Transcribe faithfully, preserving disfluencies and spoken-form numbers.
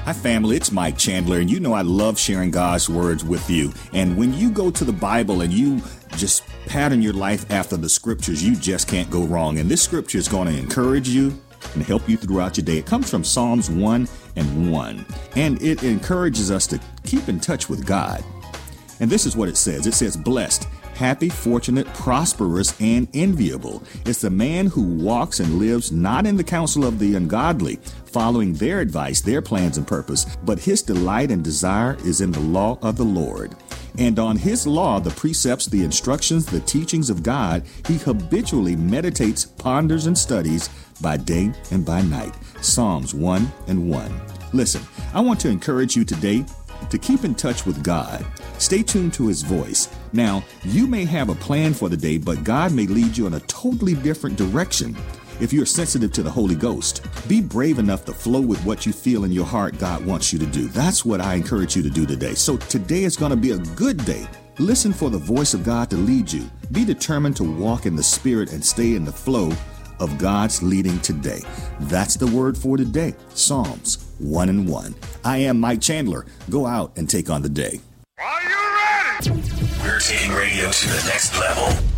Hi, family. It's Mike Chandler, and you know I love sharing God's words with you. And when you go to the Bible and you just pattern your life after the scriptures, you just can't go wrong. And this scripture is going to encourage you and help you throughout your day. It comes from Psalms one and one, and it encourages us to keep in touch with God. And this is what it says. It says, blessed, happy, fortunate, prosperous, and enviable. It's the man who walks and lives not in the counsel of the ungodly, following their advice, their plans and purpose, but his delight and desire is in the law of the Lord. And on his law, the precepts, the instructions, the teachings of God, he habitually meditates, ponders, and studies by day and by night. Psalms one and one. Listen, I want to encourage you today to keep in touch with God. Stay tuned to his voice. Now, you may have a plan for the day, but God may lead you in a totally different direction. If you're sensitive to the Holy Ghost, be brave enough to flow with what you feel in your heart God wants you to do. That's what I encourage you to do today. So today is going to be a good day. Listen for the voice of God to lead you. Be determined to walk in the Spirit and stay in the flow of God's leading today. That's the word for today. Psalms one and one. I am Mike Chandler. Go out and take on the day. Are you ready? We're taking radio to the next level.